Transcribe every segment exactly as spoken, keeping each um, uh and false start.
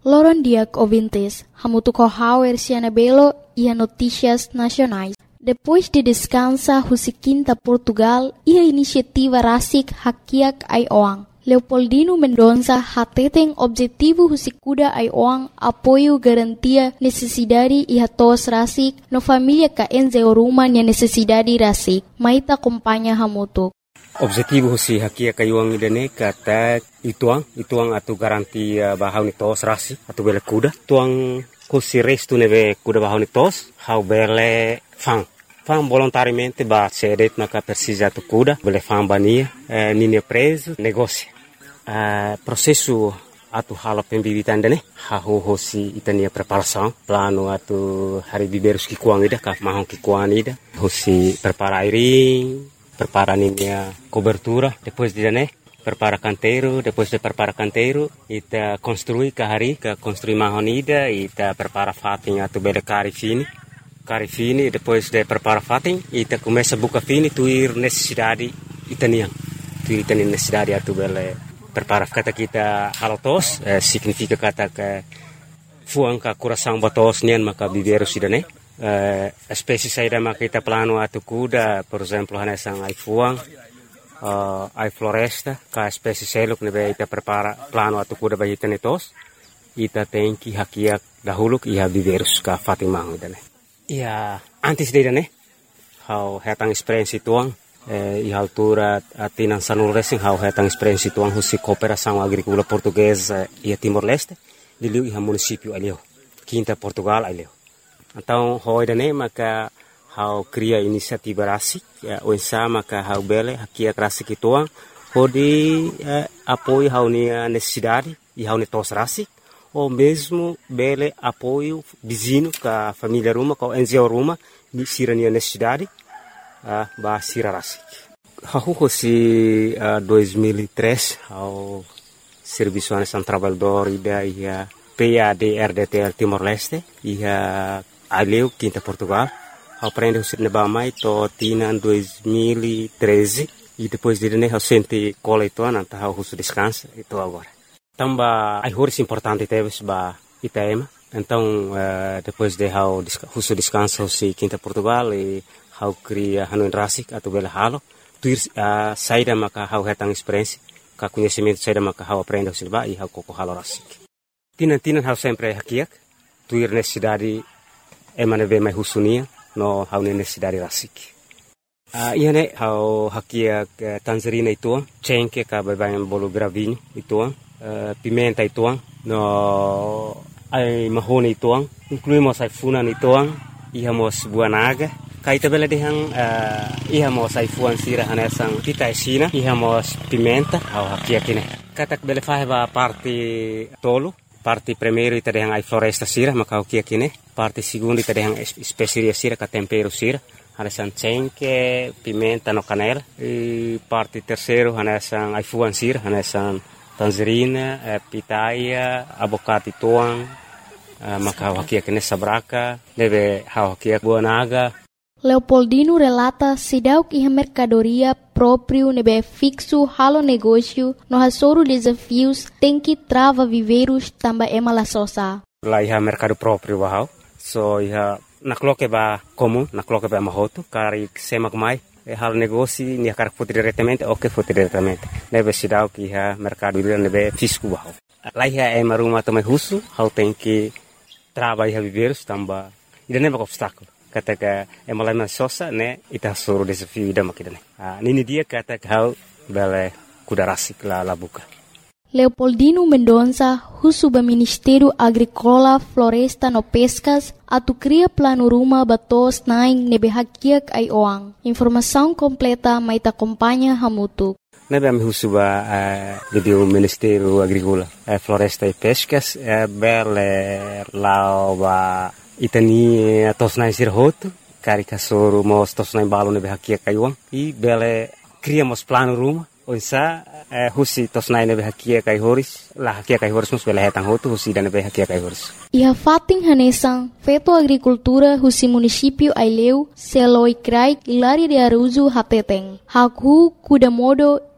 Loron diak ouvintes, hamutu kohauer Cianabelo e a notícias nacionais. Depois de descansa Husiquinta Portugal e a iniciativa Rasik Hakiak Aioang. Leopoldino Mendonça hateten objetivo Husikuda Aioang apoio garantia necessidade e hatos Rasik no família ka enze oruma nia necessidade Rasik. Maita acompanha hamutu. Objetivo si hakia kayuang idane kata ituang ituang atu garanti bahau ni tos rasi atu bele kuda tuang kusi restu neve kuda bahau ni tos hau bele fang fang volontariamente ba cedet naka persija atu kuda bele fang bania eh, nini preso negócio eh, processo atu hala pembibitan dane hau hosi itania preparação plano atu hari biberus ki kuang ida ka mahong ki kuang ida hosi prepara airing prepara a cobertura, depois de né, prepara canteiro, depois de prepara canteiro, ita construi kahari, ka construi mahonida, ita prepara fatin atu bele cari fini, cari fini, depois de prepara fatin, ita começa buka fini, tuir necessidade itanian, tuir itanian necessidade atu bele prepara kata kita halotos, eh, significa kata ke fuang ka coração batos nian maka biberu sidane. Uh, espécie saída makita plano atu kuda, por exemplo, hanesang ai fuang, uh, ai floresta, ka espécie seluk nebe ita prepara plano atu kuda ba ita netos, ita tenki hakiak dahuluk iha biverus ka fatimang idane. Ia antes de ne, hau hetang experiência tuang, eh, iha altura atinan sanul racing hau hetang experiência tuang husi cooperação agrícola portuguesa e Timor-Leste, diliu iha município alio, Quinta Portugal alio. Então, hoje né, maka hau cria inisiativa rasik, o ensa maka hau bele hakia rasik ituang, hodi eh, apoio hau nia necessidade e hau netos rasik, ou mesmo bele apoio vizinho ka família ruma, ka N G O ruma, ni sira nia necessidade, uh, ba sira rasik. Hau hosi uh, dois mil e três, hau Serviço Nacional Trabalhador ida ia P A D R D T L Timor-Leste, ia Aleu, Quinta Portugal, aprende o cinema mais to tina dois mil e treze e depois de né, eu senti cola itu nanti eu uso descanso itu agora. Tamba ai horas importante teve ba Itaema, então uh, depois de eu uso descanso si Quinta Portugal e eu cria Hanoi Rasik atau bela halo, tuir uh, saída maka eu hetang experiência, ka conhecimento saída maka eu aprende o cinema e eu koko halo Rasik. Tina tina eu sempre hakiak, tuir necessidade emane ve mai husunia no hau necessidade rasik. Uh, ia ne hau hakia uh, tangerina ituang, cengke ka babayan bolo gravinho ituang, uh, pimenta ituang, no ai mahone ituang, incluímos ai funan ituang, ihamos buanaga, kaita bela dehang uh, ihamos ai fuan sira hanesang pita esina, ihamos pimenta hau hakia kine. Katak bele faheba parte tolo, parte primeiro ita dehang ai floresta sira maka hau kia kine. Parte segundo ita dehang especiaria sira ka tempero sira, hanesan cengke, pimenta no canela. E parte terceiro hanesan ai fuan sira, hanesan tangerina, eh, pitaia, abocate tuang, eh, maka hau hakia kine sabraka, deve hau hakia buanaga. Leopoldino relata sidauk iha mercadoria próprio nebe fixo halo negócio no hasoro desafios tem que trava viveiros tamba ema la sosa. Lá iha mercado próprio bahau, so iha nakloke ba comum, nakloke ba mahoto, kari semak mai, e halo negócio nia kar foto diretamente, ok foto diretamente. Nebe sidauk iha mercado nebe fisco bahau. Lá iha ema rumah tamai husu, hau tem que trava iha viveiros tamba, ida neba obstáculo. Kata ka emalama sosa ne ita soro desafio ida makidane. Ah nini dia kata kau bele kuda rasik la la buka. Leopoldino Mendonça, husuba Ministério Agrícola, Floresta no Pescas, atu cria plano ruma batos naing nebe hakiak ai oang. Informação completa mai ta acompanha hamutu. Nebe am husuba uh, do Ministério Agrícola, uh, Floresta e Pescas, uh, bele lao ba itani tosnai sirhoto, karika soro mos tosnai balo nebe hakia kaiwang, i bele criamos plano ruma, onsa eh, husi tosnai nebe hakia kai horis, la hakia kai horis mus bele hetang hoto, husi dan nebe hakia kai horis. Iha fating hanesang, feto agricultura husi município Aileu, Seloi Krai, Ilari de Aruzu Hateteng, Haku Kudamodo,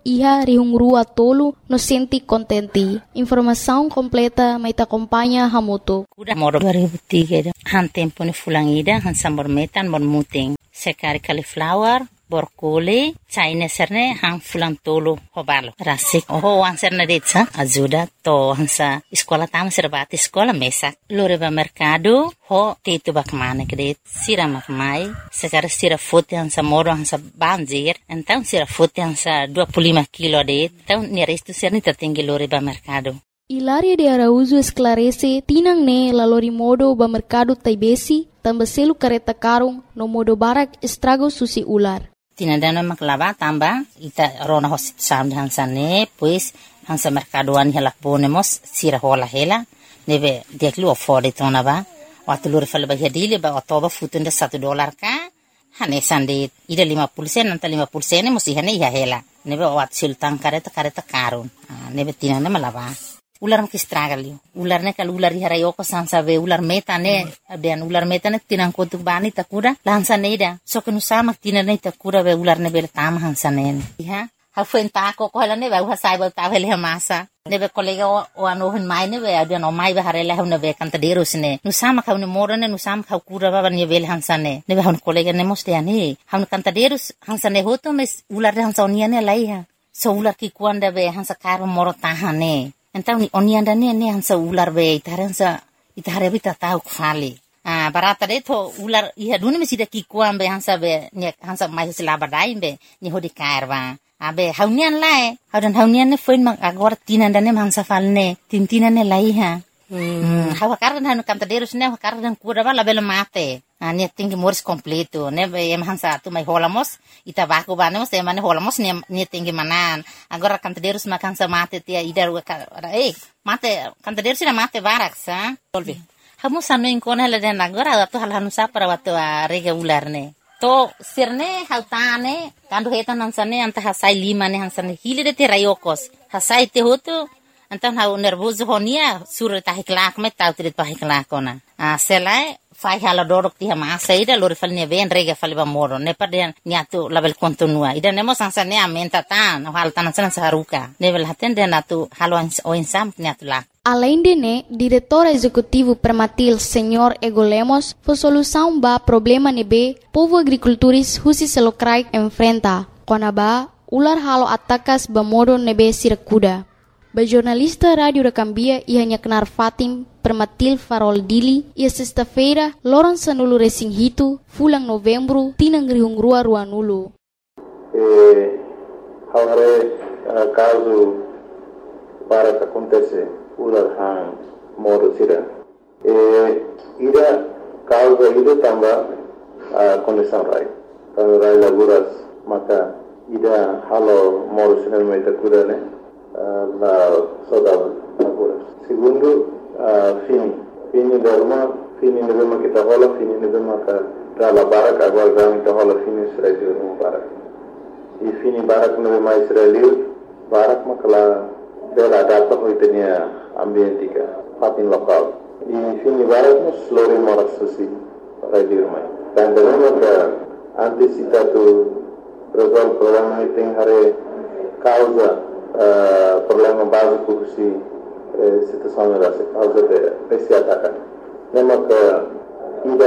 iha rihungrua tolu no senti kontenti. Informação completa mai ta acompanha hamutu. Kuda moro dua ribu tiga han tempo ni fulangida han sambor metan mor muting. Sekari cauliflower, borkoli, China serne han fulang tolu hobalo. Rasik oh han serne detsa ajuda to hansa sekolah tama serbati sekolah mesak. Lore ba mercado ho tetu bak mana kede sira makmai. Sekari sira futi hansa moro hansa banjir. Então sira futi hansa dua puluh lima kilo de. Então ni restu serni tertinggi lore ba mercado. Hilaria de Araújo esclarece tinang ne lalori modo ba mercado taibesi tambah selu kareta karung no modo barak estrago susi ular. Tinadana maklava tamba ita rona hosit sam hansa ne pues hansa mercadoan helak bonemos sira hola hela neve deklu ofode tona ba watulur fal ba hedile ba otoba futunda satu dolar ka hane sande ida lima puluh sen nanta lima puluh sen musi hane ya hela neve wat sultan kareta kareta karun neve tinana malava ular makistragali ular ne kal ular harayo ko sansa be ular meta ne abian ular meta ne tinang kotuk bani takura lansa neida so kenu sama tinane takura be ular ne bel tam hansa ne ha ha fuenta ko ko hala ne ba ha sai ba ta vele masa ne be kolega o ano hen mai ne be abian o mai be harela ne be kanta derus ne nu sama ka ne moro ne nu sama ka kura ba ne bel hansa ne ne be han kolega ne moste ani han kanta derus hansa ne hoto mes ular hansa onia ne lai ha so ular ki kuanda be hansa karo moro tahane. Então ni onianda ne ne hansa ular be itaransa itare bita tau khali ah barata de to ular iha duni mi sida ki kuam be hansa be ne hansa mai sila badai be ni hodi kairwa abe haunian lai haudan haunian ne foin mak agor tinanda ne hansa falne tintina ne lai ha hmm hawa kardan hanu kanta derus ne kardan kura bala bela mate ne tinggi moris completo ne em hansa tu mai holamos ita baku banemos e mane holamos ne ne tinggi manan agora cantaderos ma kansa mate tia idar eh mate cantaderos na mate barak sa tolvi hamu sanu inkona la den agora tu hal hanu sa para watu rega ular ne to sirne hautane kandu hetan hansane anta hasai lima ne hansane hile de terayokos hasai te hotu antan hau nervoso honia sur ta hiklak me tau trit pa hiklak ona a selai fai hala dorok ti hama saida lori fal ne ven rega fal ba moro ne paden niatu label kontinua ida nemo sansa ne amenta tan hal tan san saruka ne vel haten de natu halo o insam niatu la. Além de ne, diretor executivo Permatil Senhor Ego Lemos, foi solução ba problema nebe povo agricultores husi selokrai enfrenta. Konaba ular halo atakas ba modo nebe sirakuda. Ba jornalista Radio da Cambia ia kenar Fatim Permatil Farol Dili ia sexta-feira loron sanulu resing hitu fulang novembro tinang rihung rua rua nulu. Eh, haware uh, caso para que acontece ular hang modo sira. Eh, ida causa ida tamba uh, condição rai. Kalau rai laguras maka ida halo modo sira mai takuda ne uh, la saudade laguras. Segundo Uh, fini fini derma fini nebema kita hola fini nebema ka dala barak agora gami ta hola fini Israel no barak e fini barak nebema Israel barak makala dela data hoitenia ambientika fatin lokal e fini barak no slore moras sosi radio mai dan derma ka antisipatu resolve problema item hare causa uh, problema básico que se situação era essa causa de esse ataque. Lembra que